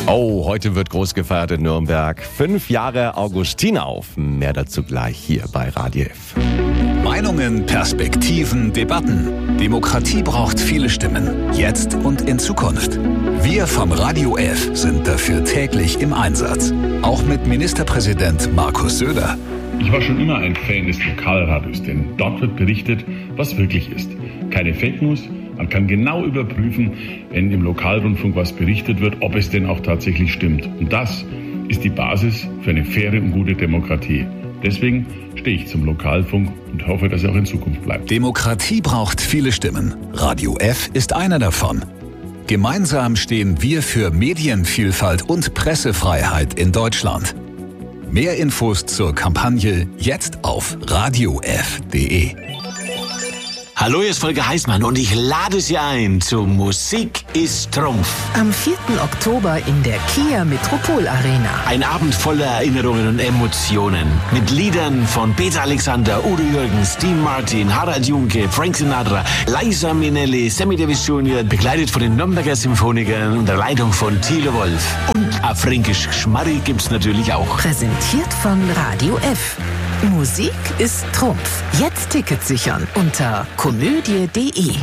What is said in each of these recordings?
Oh, heute wird groß gefeiert in Nürnberg. 5 Jahre Augustinauf. Mehr dazu gleich hier bei Radio F. Meinungen, Perspektiven, Debatten. Demokratie braucht viele Stimmen. Jetzt und in Zukunft. Wir vom Radio F sind dafür täglich im Einsatz. Auch mit Ministerpräsident Markus Söder. Ich war schon immer ein Fan des Lokalradios, denn dort wird berichtet, was wirklich ist. Keine Fake News. Man kann genau überprüfen, wenn im Lokalrundfunk was berichtet wird, ob es denn auch tatsächlich stimmt. Und das ist die Basis für eine faire und gute Demokratie. Deswegen stehe ich zum Lokalfunk und hoffe, dass er auch in Zukunft bleibt. Demokratie braucht viele Stimmen. Radio F ist einer davon. Gemeinsam stehen wir für Medienvielfalt und Pressefreiheit in Deutschland. Mehr Infos zur Kampagne jetzt auf radiof.de. Hallo, hier ist Volker Heißmann und ich lade Sie ein zu Musik ist Trumpf. Am 4. Oktober in der Kia Metropol Arena. Ein Abend voller Erinnerungen und Emotionen. Mit Liedern von Peter Alexander, Udo Jürgens, Dean Martin, Harald Junke, Frank Sinatra, Liza Minnelli, Sammy Davis Jr., begleitet von den Nürnberger Symphonikern unter Leitung von Thilo Wolf. Und auf Fränkisch Schmarri gibt's natürlich auch. Präsentiert von Radio F. Musik ist Trumpf. Jetzt Tickets sichern unter komödie.de.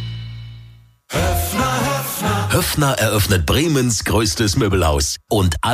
Höffner eröffnet Bremens größtes Möbelhaus und